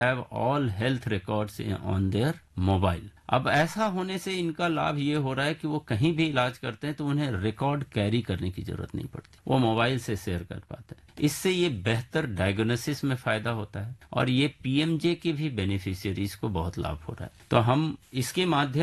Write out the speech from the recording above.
Have all health records on their mobile. अब ऐसा होने से इनका लाभ ये हो रहा है कि वो कहीं भी इलाज करते हैं तो उन्हें रिकॉर्ड कैरी करने की जरूरत नहीं पड़ती, वो मोबाइल से शेयर कर पाते हैं। इससे ये बेहतर डायग्नोसिस में फायदा होता है और ये पीएमजे के भी बेनिफिशियरीज को बहुत लाभ हो रहा है। तो हम इसके माध्यम